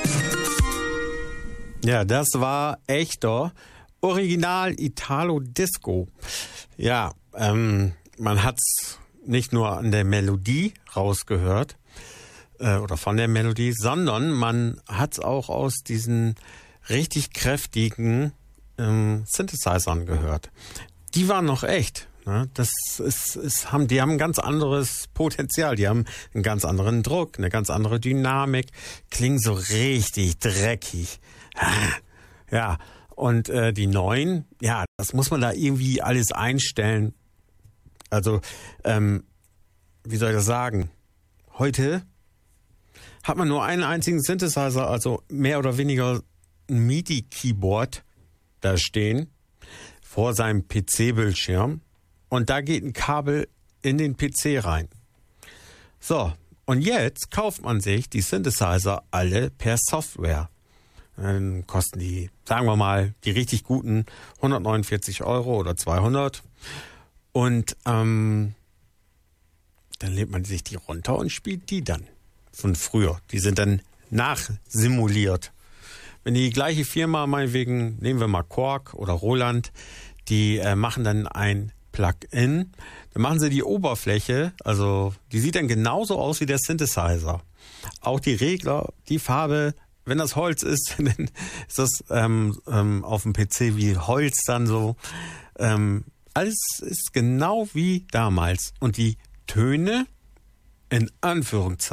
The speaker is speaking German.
Ja, das war echter Original Italo Disco. Ja, man hat's nicht nur an der Melodie rausgehört oder von der Melodie, sondern man hat's auch aus diesen richtig kräftigen Synthesizern gehört. Die waren noch echt. Ne? Die haben ein ganz anderes Potenzial, die haben einen ganz anderen Druck, eine ganz andere Dynamik, klingen so richtig dreckig. Ja, und die neuen, ja, das muss man da irgendwie alles einstellen. Also, wie soll ich das sagen? Heute hat man nur einen einzigen Synthesizer, also mehr oder weniger ein MIDI-Keyboard da stehen vor seinem PC-Bildschirm und da geht ein Kabel in den PC rein. So, und jetzt kauft man sich die Synthesizer alle per Software. Dann kosten die, sagen wir mal, die richtig guten 149 Euro oder 200. Und dann lädt man sich die runter und spielt die dann von früher. Die sind dann nachsimuliert. Wenn die gleiche Firma, meinetwegen, nehmen wir mal Korg oder Roland, die machen dann ein Plugin, dann machen sie die Oberfläche, also die sieht dann genauso aus wie der Synthesizer. Auch die Regler, die Farbe, wenn das Holz ist, dann ist das auf dem PC wie Holz dann so. Alles ist genau wie damals. Und die Töne, in Anführungszeichen,